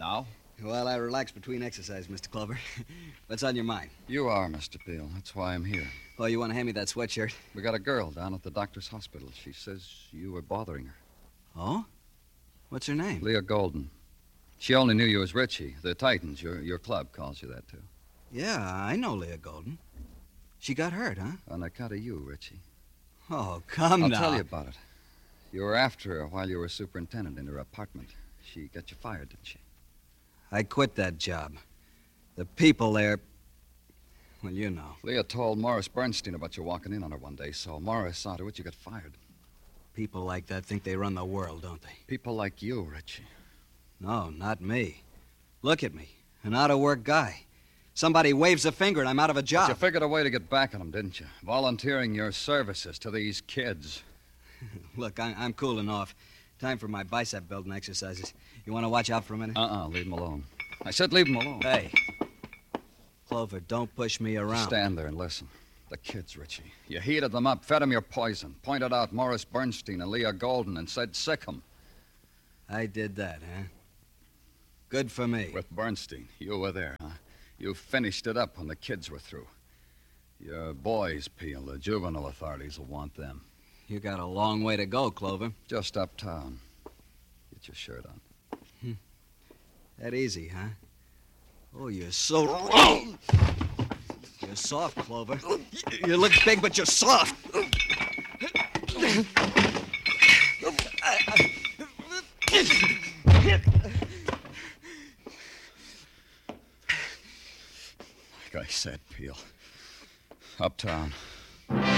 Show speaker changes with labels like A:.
A: Now?
B: Well, I relax between exercise, Mr. Clover. What's on your mind?
A: You are, Mr. Peel. That's why I'm here.
B: Oh, you want to hand me that sweatshirt?
A: We got a girl down at the doctor's hospital. She says you were bothering her.
B: Oh? What's her name?
A: Leah Golden. She only knew you as Richie. The Titans, your club, calls you that, too.
B: Yeah, I know Leah Golden. She got hurt, huh?
A: On account of you, Richie.
B: Oh, come
A: I'll
B: now.
A: tell you about it. You were after her while you were superintendent in her apartment. She got you fired, didn't she?
B: I quit that job. The people there... Well, you know.
A: Leah told Morris Bernstein about you walking in on her one day, so Morris saw to it you got fired.
B: People like that think they run the world, don't they?
A: People like you, Richie.
B: No, not me. Look at me. An out-of-work guy. Somebody waves a finger and I'm out of a job.
A: But you figured a way to get back at them, didn't you? Volunteering your services to these kids.
B: Look, I'm cooling off. Time for my bicep building exercises. You want to watch out for a minute?
A: Leave him alone. I said leave him alone.
B: Hey. Clover, don't push me around.
A: Stand there and listen. The kids, Richie. You heated them up, fed them your poison, pointed out Morris Bernstein and Leah Golden and said sick 'em.
B: I did that, huh? Good for me.
A: With Bernstein. You were there, huh? You finished it up when the kids were through. Your boys, Peel. The juvenile authorities will want them.
B: You got a long way to go, Clover.
A: Just uptown. Get your shirt on.
B: That easy, huh? Oh, you're so... You're soft, Clover. You look big, but you're soft.
A: Like I said, Peel. Uptown.